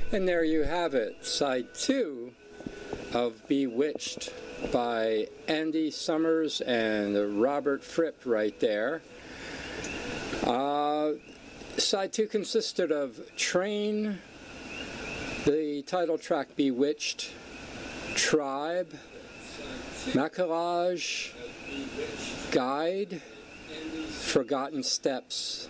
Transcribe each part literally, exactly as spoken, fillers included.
And there you have it, side two of Bewitched by Andy Summers and Robert Fripp right there. Uh, side two consisted of Train, the title track Bewitched, Tribe, Maquillage, Guide, Forgotten Steps,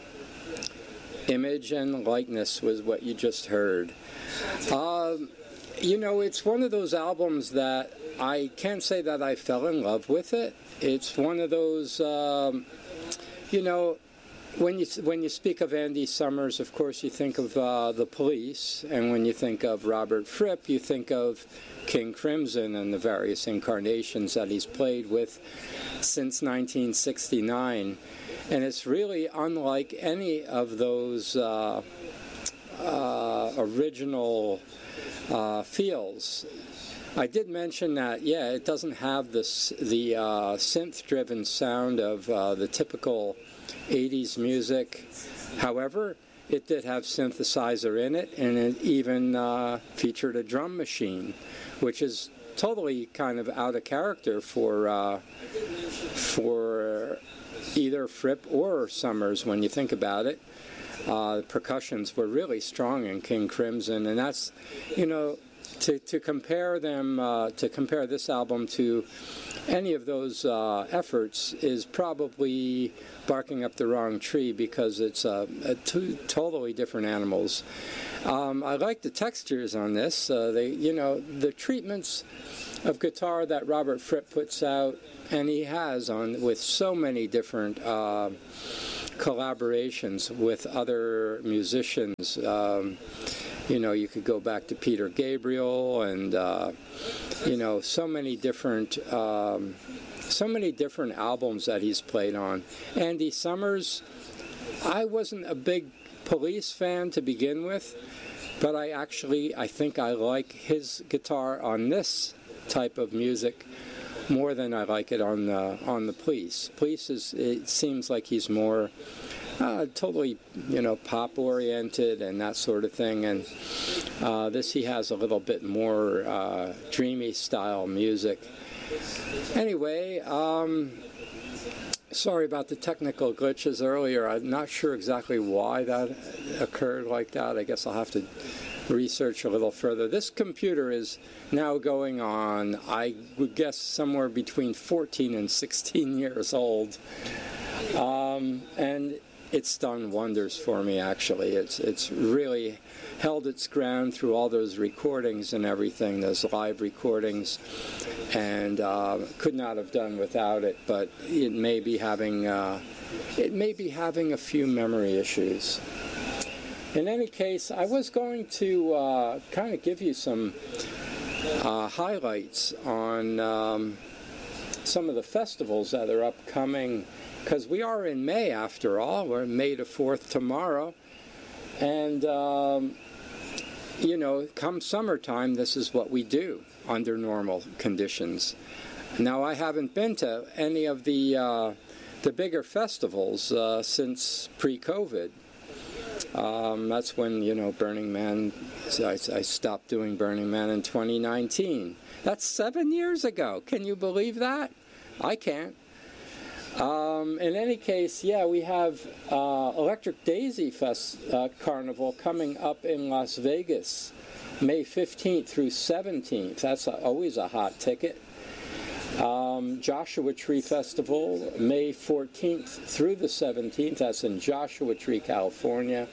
Image and Likeness was what you just heard. Um, you know, it's one of those albums that I can't say that I fell in love with it. It's one of those, um, you know, when you when you speak of Andy Summers, of course you think of uh, The Police, and when you think of Robert Fripp, you think of King Crimson and the various incarnations that he's played with since nineteen sixty-nine. And it's really unlike any of those uh, uh, original uh, feels. I did mention that, yeah, it doesn't have this, the uh, synth-driven sound of uh, the typical eighties music. However, it did have synthesizer in it, and it even uh, featured a drum machine, which is totally kind of out of character for uh, for either Fripp or Summers when you think about it. Uh, the percussions were really strong in King Crimson, and that's, you know, to to compare them, uh, to compare this album to any of those uh, efforts is probably barking up the wrong tree, because it's uh, two totally different animals. Um, I like the textures on this. Uh, they, you know, the treatments of guitar that Robert Fripp puts out, and he has on with so many different uh, collaborations with other musicians. Um, you know, you could go back to Peter Gabriel, and uh, you know, so many different, um, so many different albums that he's played on. Andy Summers, I wasn't a big Police fan to begin with, but I actually, I think I like his guitar on this type of music more than I like it on the on the Police. Police is, it seems like he's more uh, totally, you know, pop oriented and that sort of thing, and uh, this he has a little bit more uh, dreamy style music. Anyway, um, sorry about the technical glitches earlier. I'm not sure exactly why that occurred like that. I guess I'll have to research a little further. This computer is now going on, I would guess, somewhere between fourteen and sixteen years old, um, and it's done wonders for me. Actually, it's it's really held its ground through all those recordings and everything, those live recordings, and uh, could not have done without it. But it may be having uh, it may be having a few memory issues. In any case, I was going to uh, kind of give you some uh, highlights on um, some of the festivals that are upcoming, because we are in May after all. We're May the fourth tomorrow, and um, you know, come summertime, this is what we do under normal conditions. Now, I haven't been to any of the uh, the bigger festivals uh, since pre-COVID. Um, that's when, you know, Burning Man, I, I stopped doing Burning Man in twenty nineteen. That's seven years ago. Can you believe that? I can't. Um, in any case, yeah, we have uh, Electric Daisy Fest uh, Carnival coming up in Las Vegas, May fifteenth through seventeenth. That's a, always a hot ticket. Um, Joshua Tree Festival, May fourteenth through the seventeenth. That's in Joshua Tree, California.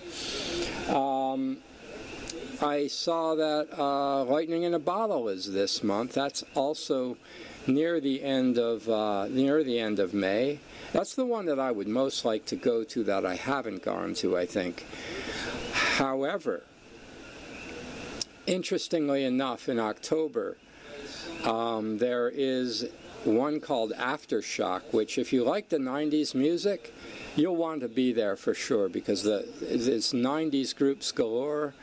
Um, I saw that uh, Lightning in a Bottle is this month. That's also near the end of uh, near the end of May. That's the one that I would most like to go to that I haven't gone to, I think. However, interestingly enough, in October, Um, there is one called Aftershock, which, if you like the nineties music, you'll want to be there for sure, because the, it's nineties groups galore.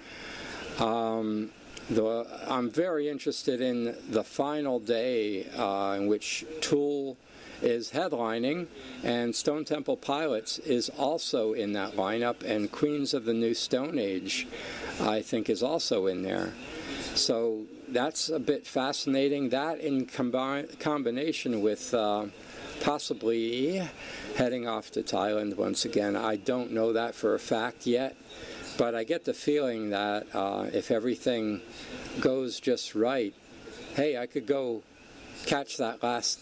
Um, the, I'm very interested in the final day uh, in which Tool is headlining, and Stone Temple Pilots is also in that lineup, and Queens of the New Stone Age, I think, is also in there. So that's a bit fascinating. That in combi- combination with uh, possibly heading off to Thailand once again. I don't know that for a fact yet, but I get the feeling that uh, if everything goes just right, hey, I could go catch that last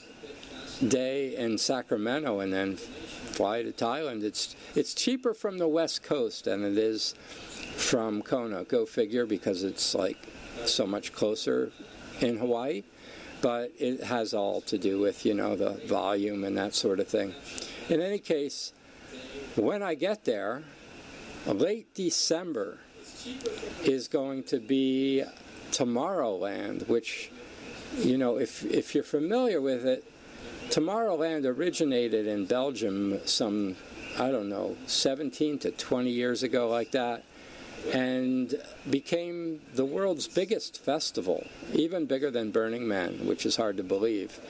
day in Sacramento and then fly to Thailand. It's it's cheaper from the West Coast than it is from Kona. Go figure, because it's like so much closer in Hawaii. But it has all to do with, you know, the volume and that sort of thing. In any case, when I get there, late December is going to be Tomorrowland, which, you know, if if you're familiar with it, Tomorrowland originated in Belgium some, I don't know, seventeen to twenty years ago, like that, and became the world's biggest festival, even bigger than Burning Man, which is hard to believe.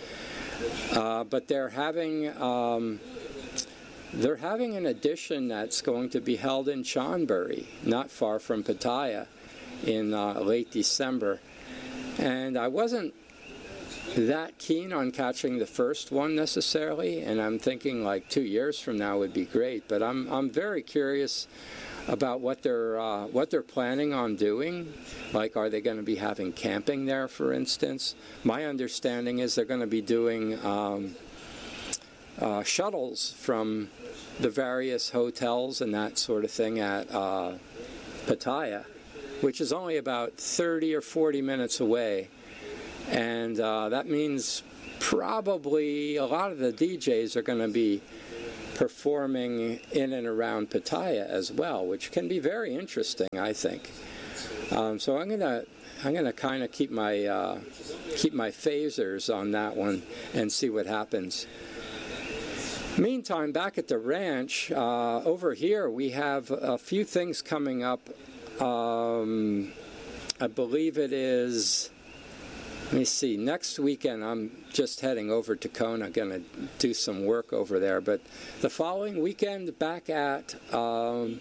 Uh, but they're having um, they're having an edition that's going to be held in Chonburi, not far from Pattaya, in uh, late December. And I wasn't that keen on catching the first one necessarily, and I'm thinking like two years from now would be great. But I'm I'm very curious about what they're uh, what they're planning on doing. Like, are they going to be having camping there, for instance? My understanding is they're going to be doing um, uh, shuttles from the various hotels and that sort of thing at uh, Pattaya, which is only about thirty or forty minutes away. And uh, that means probably a lot of the D Js are going to be performing in and around Pattaya as well, which can be very interesting, I think. Um, so I'm gonna I'm gonna kind of keep my uh, keep my phasers on that one and see what happens. Meantime, back at the ranch, uh, over here we have a few things coming up. Um, I believe it is. Let me see, next weekend I'm just heading over to Kona, going to do some work over there. But the following weekend, back at um,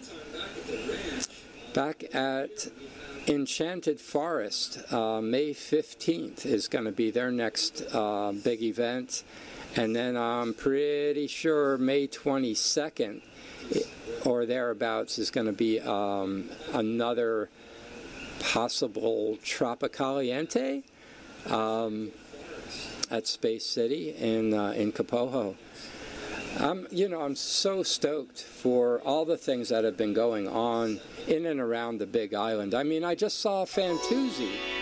back at Enchanted Forest, uh, May fifteenth is going to be their next uh, big event. And then I'm pretty sure May twenty-second or thereabouts is going to be um, another possible Tropicaliente Um, at Space City in uh, in Kapoho. I'm, you know, I'm so stoked for all the things that have been going on in and around the Big Island. I mean, I just saw Fantuzzi